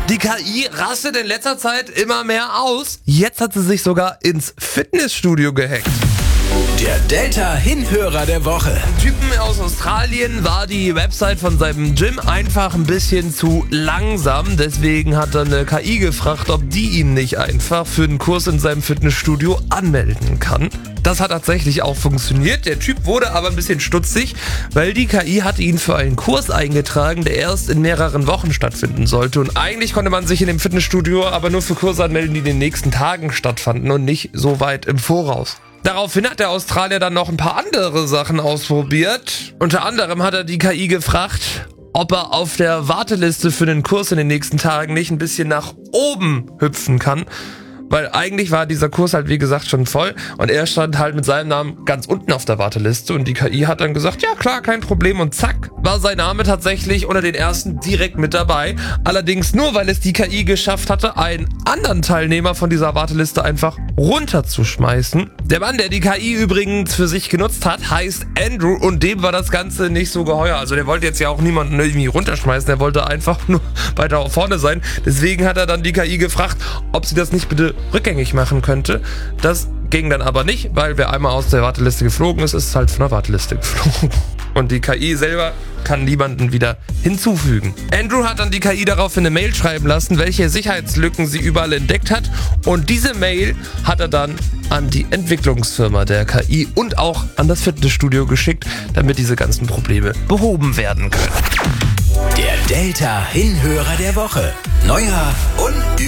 Die KI rastet in letzter Zeit immer mehr aus. Jetzt hat sie sich sogar ins Fitnessstudio gehackt. Der Delta-Hinhörer der Woche. Typen aus Australien war die Website von seinem Gym einfach ein bisschen zu langsam. Deswegen hat er eine KI gefragt, ob die ihn nicht einfach für einen Kurs in seinem Fitnessstudio anmelden kann. Das hat tatsächlich auch funktioniert. Der Typ wurde aber ein bisschen stutzig, weil die KI hatte ihn für einen Kurs eingetragen, der erst in mehreren Wochen stattfinden sollte. Und eigentlich konnte man sich in dem Fitnessstudio aber nur für Kurse anmelden, die in den nächsten Tagen stattfanden und nicht so weit im Voraus. Daraufhin hat der Australier dann noch ein paar andere Sachen ausprobiert. Unter anderem hat er die KI gefragt, ob er auf der Warteliste für den Kurs in den nächsten Tagen nicht ein bisschen nach oben hüpfen kann. Weil eigentlich war dieser Kurs halt wie gesagt schon voll und er stand halt mit seinem Namen ganz unten auf der Warteliste und die KI hat dann gesagt, ja klar, kein Problem und zack, war sein Name tatsächlich unter den ersten direkt mit dabei. Allerdings nur, weil es die KI geschafft hatte, einen anderen Teilnehmer von dieser Warteliste einfach runterzuschmeißen. Der Mann, der die KI übrigens für sich genutzt hat, heißt Andrew und dem war das Ganze nicht so geheuer. Also der wollte jetzt ja auch niemanden irgendwie runterschmeißen, der wollte einfach nur weiter vorne sein. Deswegen hat er dann die KI gefragt, ob sie das nicht bitte rückgängig machen könnte. Das ging dann aber nicht, weil wer einmal aus der Warteliste geflogen ist, ist halt von der Warteliste geflogen. Und die KI selber kann niemanden wieder hinzufügen. Andrew hat dann die KI daraufhin eine Mail schreiben lassen, welche Sicherheitslücken sie überall entdeckt hat. Und diese Mail hat er dann an die Entwicklungsfirma der KI und auch an das Fitnessstudio geschickt, damit diese ganzen Probleme behoben werden können. Der Delta-Hinhörer der Woche. Neuer und